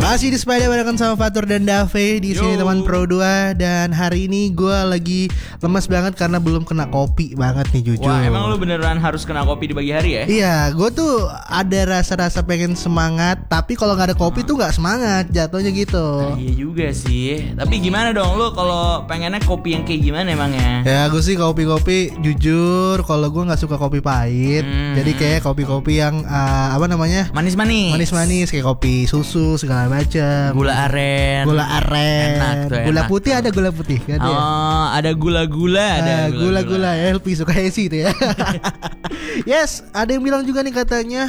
Masih di Sepeda barengan sama Fatur dan Dave di sini teman Pro 2. Dan hari ini gue lagi lemas banget karena belum kena kopi banget nih jujur. Wah, emang lu beneran harus kena kopi di pagi hari ya? Iya, gue tuh ada rasa-rasa pengen semangat, tapi kalau nggak ada kopi tuh nggak semangat jatuhnya gitu. Nah, iya juga sih. Tapi gimana dong lu kalau pengennya kopi yang kayak gimana emangnya? Ya gue sih kopi-kopi jujur kalau gue nggak suka kopi pahit. Jadi kayak kopi-kopi yang apa namanya? Manis-manis. Manis-manis kayak kopi susu segala macam. Gula aren. Enak tuh, Gula enak putih tuh. ada gula putih kan ya? Oh, ada gula-gula, ada gula-gula LP suka isi itu ya. Yes, ada yang bilang juga nih katanya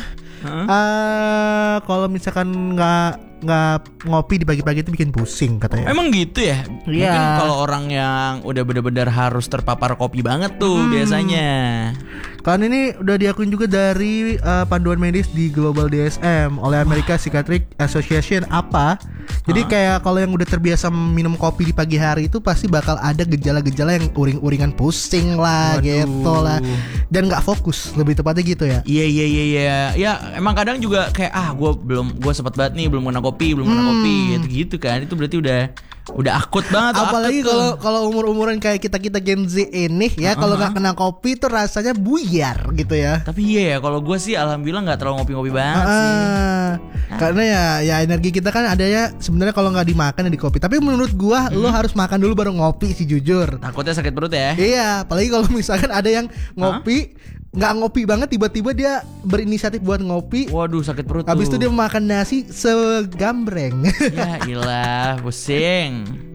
kalau misalkan nggak ngopi di pagi-pagi itu bikin pusing katanya. Emang gitu ya? Iya. Mungkin kalau orang yang udah benar-benar harus terpapar kopi banget tuh biasanya. Kan ini udah diakuin juga dari panduan medis di Global DSM oleh American Psychiatric Association apa. Jadi kayak kalau yang udah terbiasa minum kopi di pagi hari itu pasti bakal ada gejala-gejala yang uring-uringan pusing lah. Waduh. Gitu lah. Dan nggak fokus, lebih tepatnya gitu ya. Iya. Ya emang kadang juga kayak gue sempat banget nih belum kena kopi gitu kan. Itu berarti udah akut banget. Apalagi kalau umur-umuran kayak kita Gen Z ini ya, kalau nggak kena kopi tuh rasanya buyar gitu ya. Tapi iya ya, kalau gue sih alhamdulillah nggak terlalu ngopi-ngopi banget sih. Karena ya energi kita kan adanya sebenarnya kalau nggak dimakan ya di kopi. Tapi menurut gua lo harus makan dulu baru ngopi sih jujur. Takutnya sakit perut ya. Iya, apalagi kalau misalkan ada yang ngopi nggak ngopi banget, tiba-tiba dia berinisiatif buat ngopi. Waduh, sakit perut. Habis itu dia makan nasi segambreng. Ya ilah, pusing.